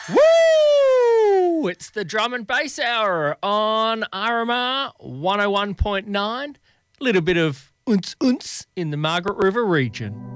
Woo! It's the Drum and Bass Hour on RMR 101.9. Little bit of unce in the Margaret River region.